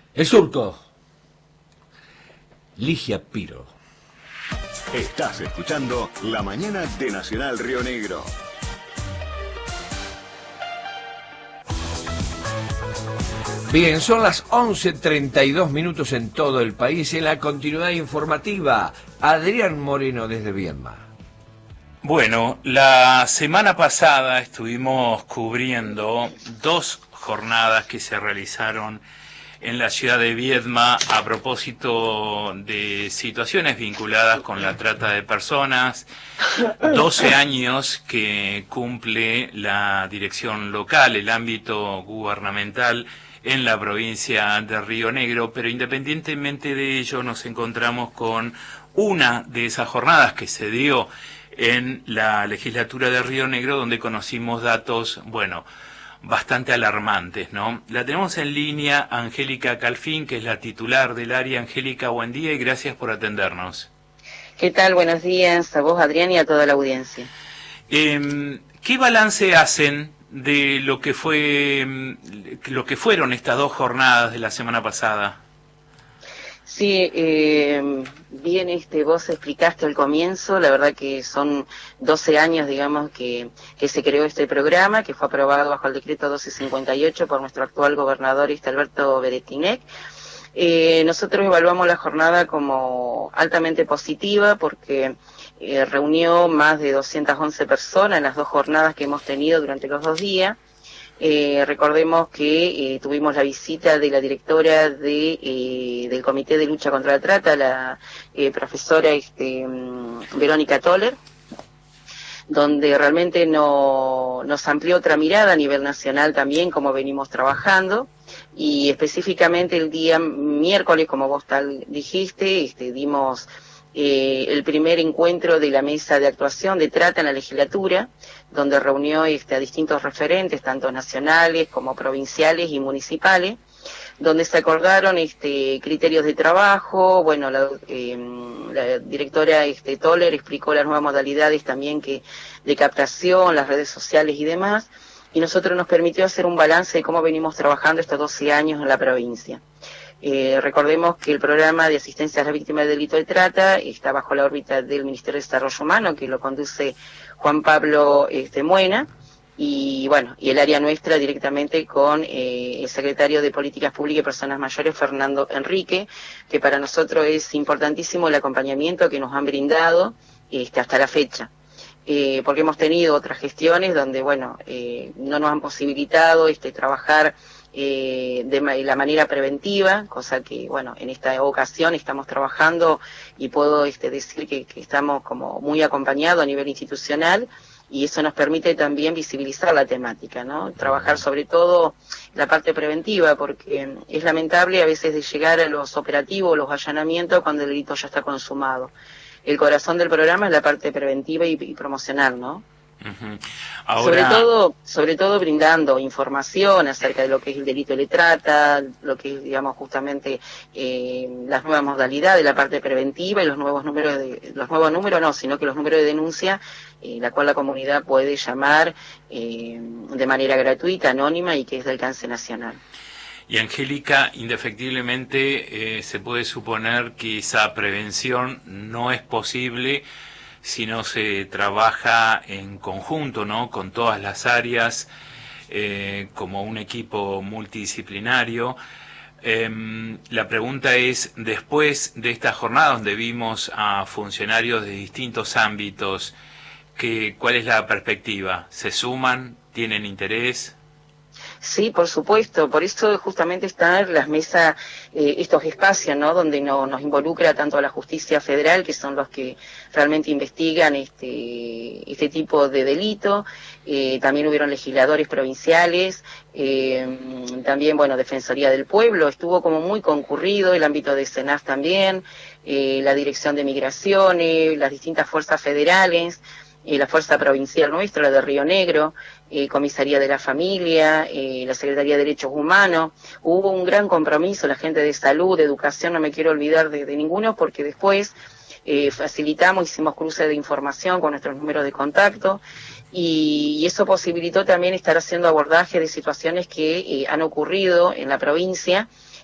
El surco. Ligia Piro. Estás escuchando La Mañana de Nacional Río Negro. Bien, son las 11:32 en todo el país. En la continuidad informativa, Adrián Moreno desde Viedma. Bueno, la semana pasada estuvimos cubriendo dos jornadas que se realizaron en la ciudad de Viedma a propósito de situaciones vinculadas con la trata de personas. 12 años que cumple la dirección local, el ámbito gubernamental en la provincia de Río Negro, pero independientemente de ello nos encontramos con una de esas jornadas que se dio en la legislatura de Río Negro, donde conocimos datos, bastante alarmantes, ¿no? La tenemos en línea Angélica Calfín, que es la titular del área. Angélica, buen día y gracias por atendernos. ¿Qué tal? Buenos días a vos, Adrián, y a toda la audiencia. ¿Qué balance hacen de lo que fueron estas dos jornadas de la semana pasada? Sí, bien, vos explicaste al comienzo, la verdad que son 12 años, digamos, que se creó este programa, que fue aprobado bajo el decreto 1258 por nuestro actual gobernador, Alberto Beretinec. Nosotros evaluamos la jornada como altamente positiva porque reunió más de 211 personas en las dos jornadas que hemos tenido durante los 2 días. Recordemos que tuvimos la visita de la directora del Comité de Lucha contra la Trata, la profesora Verónica Toller, donde realmente nos amplió otra mirada a nivel nacional también, como venimos trabajando, y específicamente el día miércoles, como vos tal dijiste, dimos el primer encuentro de la mesa de actuación de trata en la legislatura, donde reunió a distintos referentes, tanto nacionales como provinciales y municipales, donde se acordaron criterios de trabajo. Bueno, la directora Toller explicó las nuevas modalidades también de captación, las redes sociales y demás, y nosotros nos permitió hacer un balance de cómo venimos trabajando estos 12 años en la provincia. Recordemos que el programa de asistencia a las víctimas del delito de trata está bajo la órbita del Ministerio de Desarrollo Humano, que lo conduce Juan Pablo Muena, y el área nuestra directamente con el secretario de Políticas Públicas y Personas Mayores, Fernando Enrique, que para nosotros es importantísimo el acompañamiento que nos han brindado hasta la fecha. Porque hemos tenido otras gestiones donde, no nos han posibilitado trabajar de la manera preventiva, cosa que, en esta ocasión estamos trabajando y puedo decir que estamos como muy acompañados a nivel institucional, y eso nos permite también visibilizar la temática, ¿no? Trabajar sobre todo la parte preventiva, porque es lamentable a veces de llegar a los operativos, los allanamientos, cuando el delito ya está consumado. El corazón del programa es la parte preventiva y promocional, ¿no? Uh-huh. Ahora... Sobre todo brindando información acerca de lo que es el delito de trata, lo que es, digamos, justamente las nuevas modalidades, la parte preventiva y los nuevos números sino que los números de denuncia, la cual la comunidad puede llamar de manera gratuita, anónima y que es de alcance nacional. Y Angélica, indefectiblemente se puede suponer que esa prevención no es posible si no se trabaja en conjunto, ¿no?, con todas las áreas, como un equipo multidisciplinario. La pregunta es, después de esta jornada donde vimos a funcionarios de distintos ámbitos, ¿cuál es la perspectiva? ¿Se suman? ¿Tienen interés? Sí, por supuesto, por eso justamente están las mesas, estos espacios, ¿no?, donde nos involucra tanto a la justicia federal, que son los que realmente investigan este tipo de delito. También hubieron legisladores provinciales, también, Defensoría del Pueblo, estuvo como muy concurrido, el ámbito de SENAF también, la Dirección de Migraciones, las distintas fuerzas federales, la Fuerza Provincial nuestra, la de Río Negro, Comisaría de la Familia, la Secretaría de Derechos Humanos. Hubo un gran compromiso, la gente de salud, de educación, no me quiero olvidar de ninguno, porque después facilitamos, hicimos cruce de información con nuestros números de contacto, y eso posibilitó también estar haciendo abordaje de situaciones que han ocurrido en la provincia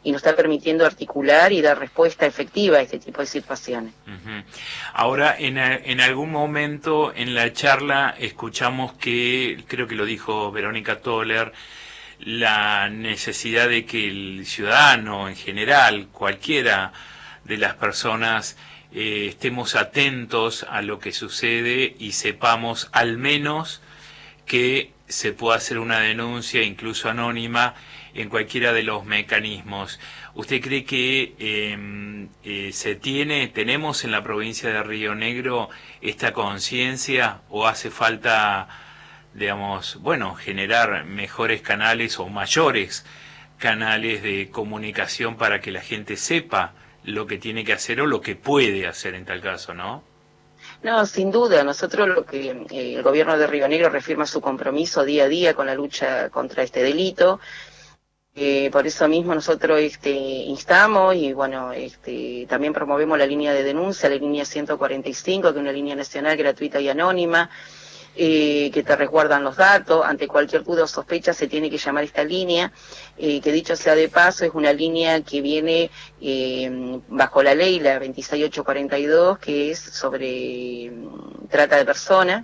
y nos está permitiendo articular y dar respuesta efectiva a este tipo de situaciones. Ahora, en algún momento en la charla escuchamos que, creo que lo dijo Verónica Toller, la necesidad de que el ciudadano en general, cualquiera de las personas, estemos atentos a lo que sucede y sepamos al menos que se puede hacer una denuncia, incluso anónima, en cualquiera de los mecanismos. ¿Usted cree que tenemos en la provincia de Río Negro esta conciencia, o hace falta, digamos, generar mejores canales o mayores canales de comunicación para que la gente sepa lo que tiene que hacer o lo que puede hacer en tal caso, ¿no? No, sin duda, nosotros el gobierno de Río Negro reafirma su compromiso día a día con la lucha contra este delito. Por eso mismo nosotros instamos y también promovemos la línea de denuncia, la línea 145, que es una línea nacional gratuita y anónima, que te resguardan los datos. Ante cualquier duda o sospecha se tiene que llamar esta línea, que dicho sea de paso es una línea que viene bajo la ley, la 26842, que es sobre trata de personas.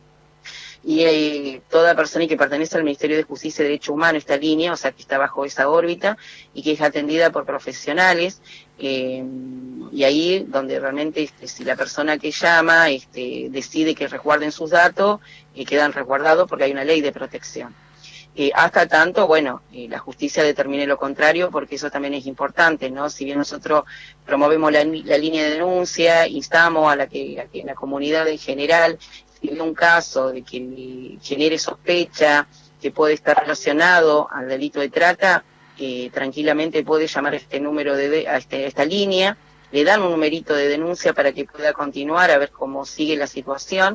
Y toda persona que pertenece al Ministerio de Justicia y Derecho Humano, esta línea, o sea que está bajo esa órbita y que es atendida por profesionales, y ahí donde realmente si la persona que llama decide que resguarden sus datos, quedan resguardados porque hay una ley de protección. Hasta tanto, la justicia determine lo contrario, porque eso también es importante, ¿no? Si bien nosotros promovemos la línea de denuncia, instamos a que la comunidad en general, si hay un caso de que genere sospecha que puede estar relacionado al delito de trata, tranquilamente puede llamar a este número a esta línea, le dan un numerito de denuncia para que pueda continuar a ver cómo sigue la situación.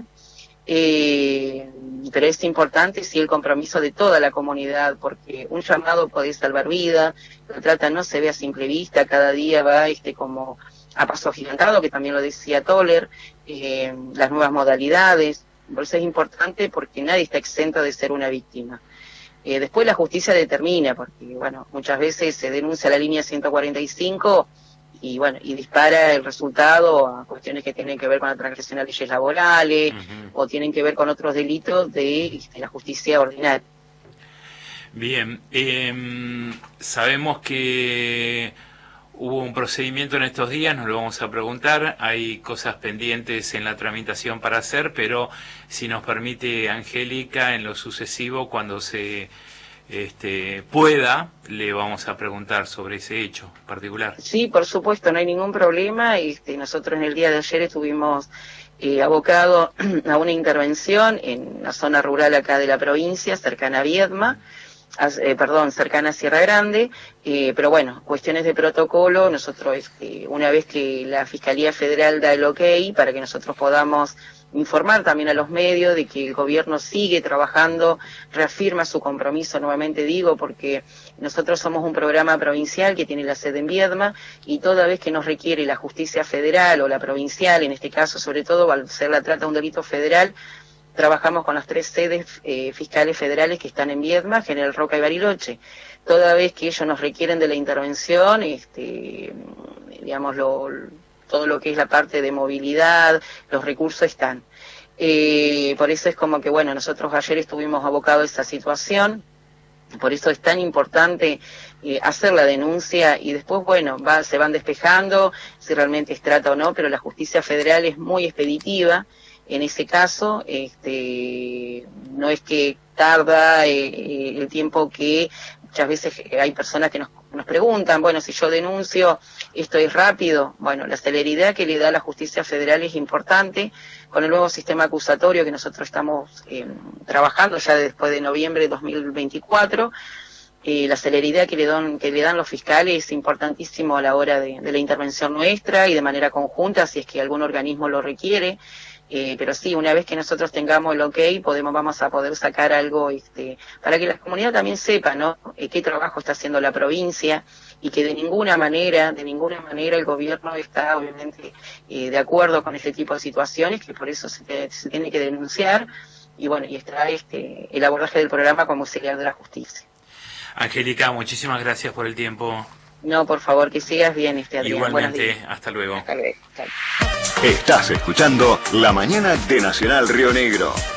Pero es importante el compromiso de toda la comunidad, porque un llamado puede salvar vidas. La trata no se ve a simple vista, cada día va como a paso agigantado, que también lo decía Toller, las nuevas modalidades. Por eso es importante, porque nadie está exento de ser una víctima. Después la justicia determina, porque muchas veces se denuncia la línea 145 y dispara el resultado a cuestiones que tienen que ver con la transgresión a leyes laborales, o tienen que ver con otros delitos de la justicia ordinaria. Bien, sabemos que hubo un procedimiento en estos días, nos lo vamos a preguntar, hay cosas pendientes en la tramitación para hacer, pero si nos permite, Angélica, en lo sucesivo, cuando se pueda, le vamos a preguntar sobre ese hecho particular. Sí, por supuesto, no hay ningún problema. Nosotros en el día de ayer estuvimos abocados a una intervención en la zona rural acá de la provincia, cercana a Viedma, cercana a Sierra Grande, pero cuestiones de protocolo. Nosotros, una vez que la Fiscalía Federal da el ok para que nosotros podamos informar también a los medios de que el gobierno sigue trabajando, reafirma su compromiso, nuevamente digo, porque nosotros somos un programa provincial que tiene la sede en Viedma, y toda vez que nos requiere la justicia federal o la provincial, en este caso sobre todo al ser la trata de un delito federal, trabajamos con las 3 sedes fiscales federales que están en Viedma, General Roca y Bariloche. Toda vez que ellos nos requieren de la intervención, todo lo que es la parte de movilidad, los recursos están. Por eso es como que, nosotros ayer estuvimos abocados a esa situación, por eso es tan importante hacer la denuncia, y después, se van despejando si realmente es trata o no, pero la justicia federal es muy expeditiva. En ese caso, no es que tarda el tiempo que muchas veces hay personas que nos preguntan, si yo denuncio, ¿esto es rápido? La celeridad que le da la justicia federal es importante. Con el nuevo sistema acusatorio que nosotros estamos trabajando ya después de noviembre de 2024, la celeridad que le dan los fiscales es importantísimo a la hora de la intervención nuestra y de manera conjunta, si es que algún organismo lo requiere. Pero sí, una vez que nosotros tengamos el ok, vamos a poder sacar algo para que la comunidad también sepa, ¿no? Qué trabajo está haciendo la provincia, y que de ninguna manera el gobierno está obviamente de acuerdo con este tipo de situaciones, que por eso se tiene que denunciar, y está el abordaje del programa como auxiliar de la justicia. Angélica, muchísimas gracias por el tiempo. No, por favor, que sigas bien, Adrián. Igualmente, hasta luego. Hasta luego. Chao. Estás escuchando La Mañana de Nacional Río Negro.